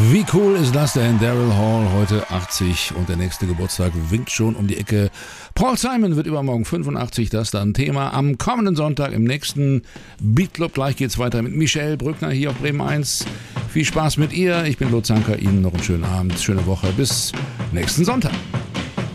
Wie cool ist das denn? Daryl Hall, heute 80 und der nächste Geburtstag winkt schon um die Ecke. Paul Simon wird übermorgen 85, das dann Thema am kommenden Sonntag im nächsten Beat Club. Gleich geht's weiter mit Michelle Brückner hier auf Bremen 1. Viel Spaß mit ihr. Ich bin Lutz Zanker. Ihnen noch einen schönen Abend, schöne Woche. Bis nächsten Sonntag.